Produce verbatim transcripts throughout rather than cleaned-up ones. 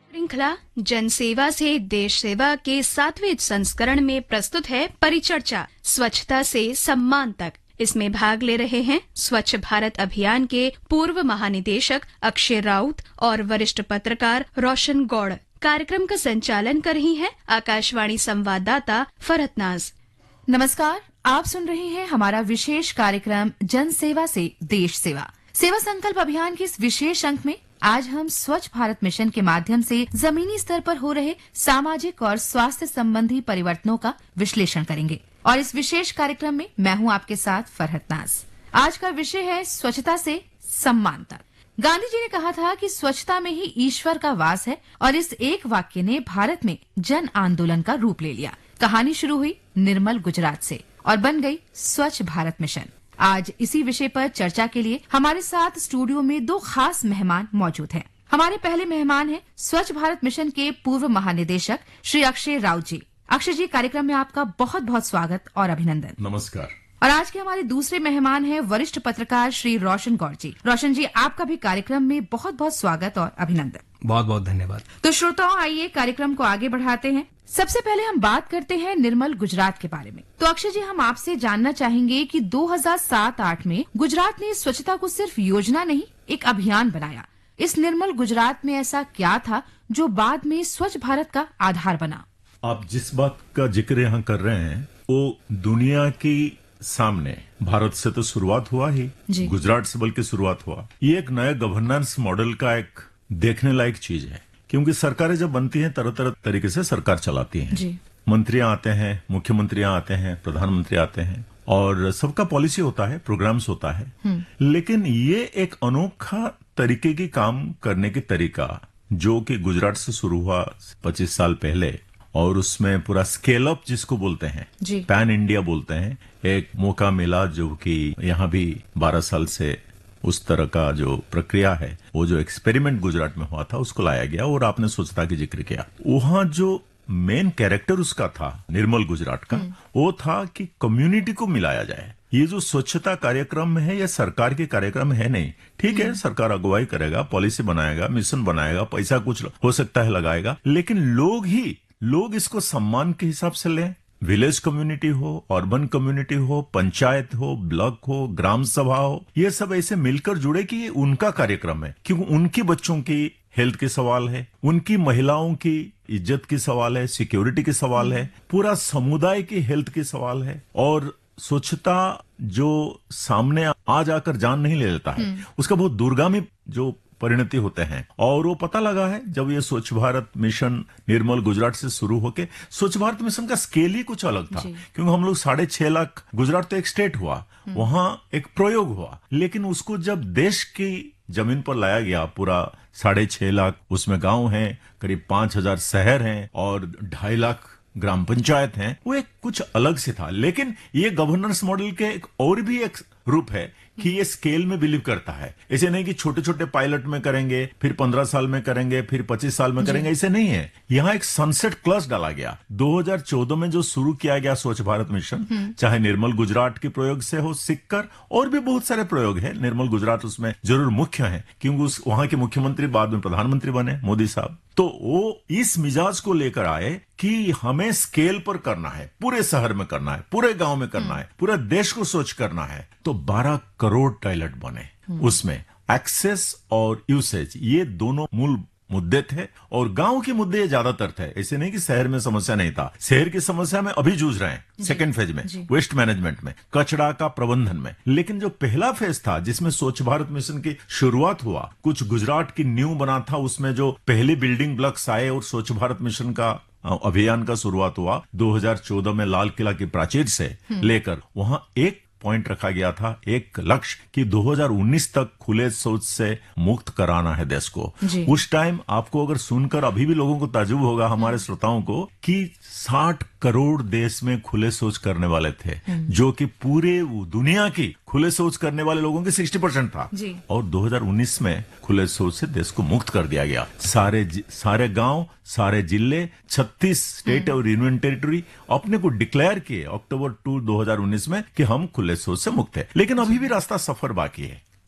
श्रृंखला जनसेवा से देश सेवा के सातवें संस्करण में प्रस्तुत है परिचर्चा स्वच्छता से सम्मान तक। इसमें भाग ले रहे हैं स्वच्छ भारत अभियान के पूर्व महानिदेशक अक्षय राउत और वरिष्ठ पत्रकार रोशन गौड़। कार्यक्रम का संचालन कर रही हैं आकाशवाणी संवाददाता फरहत नाज। नमस्कार, आप सुन रहे हैं हमारा विशेष कार्यक्रम जन सेवा से देश सेवा। सेवा संकल्प अभियान के इस विशेष अंक में आज हम स्वच्छ भारत मिशन के माध्यम से जमीनी स्तर पर हो रहे सामाजिक और स्वास्थ्य संबंधी परिवर्तनों का विश्लेषण करेंगे। और इस विशेष कार्यक्रम में मैं हूं आपके साथ फरहत नाज। आज का विषय है स्वच्छता से सम्मान तक। गांधी जी ने कहा था कि स्वच्छता में ही ईश्वर का वास है, और इस एक वाक्य ने भारत में जन आंदोलन का रूप ले लिया। कहानी शुरू हुई निर्मल गुजरात से और बन गई स्वच्छ भारत मिशन। आज इसी विषय पर चर्चा के लिए हमारे साथ स्टूडियो में दो खास मेहमान मौजूद हैं। हमारे पहले मेहमान हैं स्वच्छ भारत मिशन के पूर्व महानिदेशक श्री अक्षय राउत जी। अक्षय जी, कार्यक्रम में आपका बहुत बहुत स्वागत और अभिनंदन। नमस्कार। और आज के हमारे दूसरे मेहमान हैं वरिष्ठ पत्रकार श्री रोशन गौड़ जी। रोशन जी, आपका भी कार्यक्रम में बहुत बहुत स्वागत और अभिनंदन। बहुत बहुत धन्यवाद। तो श्रोताओं, आइए कार्यक्रम को आगे बढ़ाते हैं। सबसे पहले हम बात करते हैं निर्मल गुजरात के बारे में। तो अक्षय जी, हम आपसे जानना चाहेंगे कि दो हज़ार सात आठ में गुजरात ने स्वच्छता को सिर्फ योजना नहीं, एक अभियान बनाया। इस निर्मल गुजरात में ऐसा क्या था जो बाद में स्वच्छ भारत का आधार बना? आप जिस बात का जिक्र यहाँ कर रहे हैं वो दुनिया की सामने भारत से तो शुरुआत हुआ ही, गुजरात से बल्कि शुरुआत हुआ। ये एक नया गवर्नेंस मॉडल का एक देखने लायक चीज है, क्योंकि सरकारें जब बनती हैं तरह तरह तरीके से सरकार चलाती हैं। मंत्रियां आते हैं, मुख्यमंत्रियां आते हैं, प्रधानमंत्री आते हैं, और सबका पॉलिसी होता है, प्रोग्राम्स होता है। लेकिन ये एक अनोखा तरीके की काम करने की तरीका जो कि गुजरात से शुरू हुआ पच्चीस साल पहले, और उसमें पूरा स्केल अप जिसको बोलते हैं, पैन इंडिया बोलते हैं, एक मौका मिला जो कि यहाँ भी बारह साल से उस तरह का जो प्रक्रिया है, वो जो एक्सपेरिमेंट गुजरात में हुआ था उसको लाया गया। और आपने स्वच्छता की जिक्र किया, वहाँ जो मेन कैरेक्टर उसका था निर्मल गुजरात का, वो था कि कम्युनिटी को मिलाया जाए। ये जो स्वच्छता कार्यक्रम है ये सरकार के कार्यक्रम है नहीं। ठीक है, सरकार अगुवाई करेगा, पॉलिसी बनाएगा, मिशन बनाएगा, पैसा कुछ हो सकता है लगाएगा, लेकिन लोग ही लोग इसको सम्मान के हिसाब से लें। विलेज कम्युनिटी हो, अर्बन कम्युनिटी हो, पंचायत हो, ब्लॉक हो, ग्राम सभा हो, ये सब ऐसे मिलकर जुड़े कि ये उनका कार्यक्रम है, क्योंकि उनकी बच्चों की हेल्थ के सवाल है, उनकी महिलाओं की इज्जत की सवाल है, सिक्योरिटी की सवाल है, पूरा समुदाय की हेल्थ की सवाल है। और स्वच्छता जो सामने आ जाकर जान नहीं ले लेता है, उसका बहुत दूरगामी जो परिणति होते हैं। और वो पता लगा है जब ये स्वच्छ भारत मिशन निर्मल गुजरात से शुरू होके, स्वच्छ भारत मिशन का स्केल ही कुछ अलग था, क्योंकि हम लोग साढ़े छह लाख, गुजरात तो एक स्टेट हुआ, वहां एक प्रयोग हुआ, लेकिन उसको जब देश की जमीन पर लाया गया, पूरा साढ़े छह लाख उसमें गांव हैं, करीब पांच हजार शहर हैं और ढाई लाख ग्राम पंचायत हैं, वो एक कुछ अलग से था। लेकिन ये गवर्नेंस मॉडल के एक और भी एक रूप है कि ये स्केल में बिलीव करता है। ऐसे नहीं कि छोटे छोटे पायलट में करेंगे, फिर पंद्रह साल में करेंगे, फिर पच्चीस साल में करेंगे, ऐसे नहीं है। यहाँ एक सनसेट क्लॉज डाला गया। दो हज़ार चौदह में जो शुरू किया गया स्वच्छ भारत मिशन, चाहे निर्मल गुजरात के प्रयोग से हो, सिक्कर और भी बहुत सारे प्रयोग है, निर्मल गुजरात उसमें जरूर मुख्य है, क्योंकि उस वहां के मुख्यमंत्री बाद में प्रधानमंत्री बने, मोदी साहब। तो वो इस मिजाज को लेकर आए कि हमें स्केल पर करना है, पूरे शहर में करना है, पूरे गांव में करना है, पूरे देश को स्वच्छ करना है। तो बारह करोड़ टॉयलेट बने, उसमें एक्सेस और यूसेज ये दोनों मूल मुद्दे थे, और गांव के मुद्दे ज्यादातर थे। ऐसे नहीं कि शहर में समस्या नहीं था, शहर की समस्या में अभी जूझ रहे हैं सेकेंड फेज में, वेस्ट मैनेजमेंट में, कचरा का प्रबंधन में। लेकिन जो पहला फेज था जिसमें स्वच्छ भारत मिशन की शुरुआत हुआ, कुछ गुजरात की न्यू बना था, उसमें जो पहले बिल्डिंग ब्लॉक्स आए और स्वच्छ भारत मिशन का अभियान का शुरुआत हुआ दो हज़ार चौदह में लाल किला की प्राचीर से लेकर, वहां एक पॉइंट रखा गया था, एक लक्ष्य कि दो हज़ार उन्नीस तक खुले शौच से मुक्त कराना है देश को। उस टाइम आपको अगर सुनकर अभी भी लोगों को ताजुब होगा, हमारे श्रोताओं को, कि साठ करोड़ देश में खुले शौच करने वाले थे, जो कि पूरे दुनिया की खुले शौच करने वाले लोगों की साठ परसेंट था। और दो हज़ार उन्नीस में खुले शौच से देश को मुक्त कर दिया गया। सारे सारे गांव, सारे जिले, छत्तीस स्टेट और यूनियन टेरिटरी अपने को डिक्लेयर किए अक्टूबर दो दो हज़ार उन्नीस में कि हम खुले शौच से मुक्त है। लेकिन अभी भी रास्ता सफर बाकी है।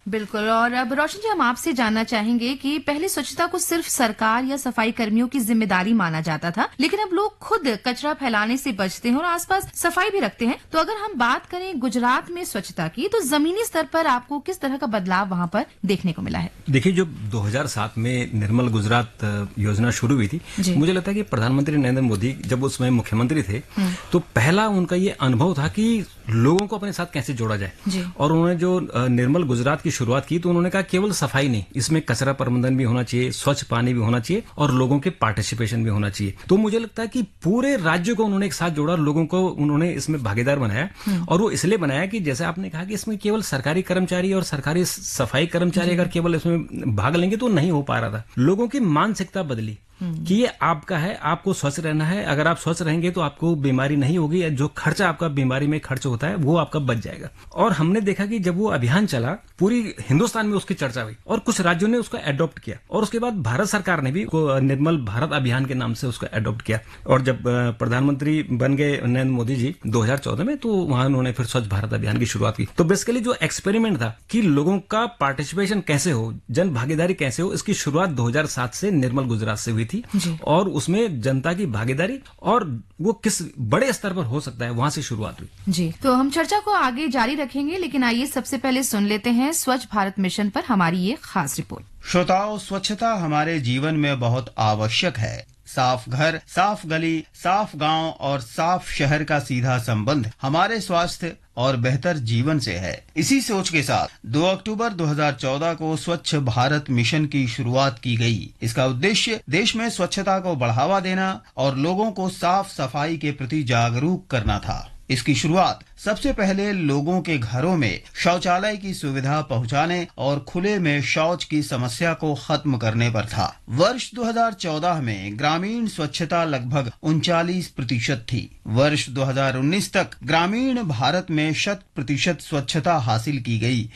बिल्कुल। और अब रोशन जी, हम आपसे जानना चाहेंगे कि पहले स्वच्छता को सिर्फ सरकार या सफाई कर्मियों की जिम्मेदारी माना जाता था, लेकिन अब लोग खुद कचरा फैलाने से बचते हैं और आसपास सफाई भी रखते हैं। तो अगर हम बात करें गुजरात में स्वच्छता की, तो जमीनी स्तर पर आपको किस तरह का बदलाव वहाँ पर देखने को मिला है? देखिए, जो दो हज़ार सात में निर्मल गुजरात योजना शुरू हुई थी, मुझे लगता है कि प्रधानमंत्री नरेंद्र मोदी जब उस समय मुख्यमंत्री थे, तो पहला उनका ये अनुभव था कि लोगों को अपने साथ कैसे जोड़ा जाए। और उन्होंने जो निर्मल गुजरात की शुरुआत की, तो उन्होंने कहा केवल सफाई नहीं, इसमें कचरा प्रबंधन भी होना चाहिए, स्वच्छ पानी भी होना चाहिए और लोगों के पार्टिसिपेशन भी होना चाहिए। तो मुझे लगता है कि पूरे राज्य को उन्होंने एक साथ जोड़ा, लोगों को उन्होंने इसमें भागीदार बनाया। और वो इसलिए बनाया कि जैसे आपने कहा कि इसमें केवल सरकारी कर्मचारी और सरकारी सफाई कर्मचारी अगर केवल इसमें भाग लेंगे तो नहीं हो पा रहा था। लोगों की मानसिकता बदली कि ये आपका है, आपको स्वस्थ रहना है, अगर आप स्वस्थ रहेंगे तो आपको बीमारी नहीं होगी, जो खर्चा आपका बीमारी में खर्च होता है वो आपका बच जाएगा। और हमने देखा कि जब वो अभियान चला, पूरी हिंदुस्तान में उसकी चर्चा हुई और कुछ राज्यों ने उसको अडॉप्ट किया और उसके बाद भारत सरकार ने भी निर्मल भारत अभियान के नाम से उसको अडॉप्ट किया। और जब प्रधानमंत्री बन गए नरेंद्र मोदी जी दो हज़ार चौदह में, तो वहां उन्होंने फिर स्वच्छ भारत अभियान की शुरुआत की। तो बेसिकली जो एक्सपेरिमेंट था कि लोगों का पार्टिसिपेशन कैसे हो, जन भागीदारी कैसे हो, इसकी शुरुआत दो हज़ार सात से निर्मल गुजरात से हुई थी। और उसमें जनता की भागीदारी और वो किस बड़े स्तर पर हो सकता है, वहां से शुरुआत हुई। जी, तो हम चर्चा को आगे जारी रखेंगे, लेकिन आइए सबसे पहले सुन लेते हैं स्वच्छ भारत मिशन पर हमारी ये खास रिपोर्ट। श्रोताओं, स्वच्छता हमारे जीवन में बहुत आवश्यक है। साफ घर, साफ गली, साफ गांव और साफ शहर का सीधा संबंध हमारे स्वास्थ्य और बेहतर जीवन से है। इसी सोच के साथ दो अक्टूबर दो हज़ार चौदह को स्वच्छ भारत मिशन की शुरुआत की गई। इसका उद्देश्य देश में स्वच्छता को बढ़ावा देना और लोगों को साफ सफाई के प्रति जागरूक करना था। इसकी शुरुआत सबसे पहले लोगों के घरों में शौचालय की सुविधा पहुंचाने और खुले में शौच की समस्या को खत्म करने पर था। वर्ष दो हज़ार चौदह में ग्रामीण स्वच्छता लगभग उनचालीस प्रतिशत थी। वर्ष दो हज़ार उन्नीस तक ग्रामीण भारत में शत प्रतिशत स्वच्छता हासिल की गई।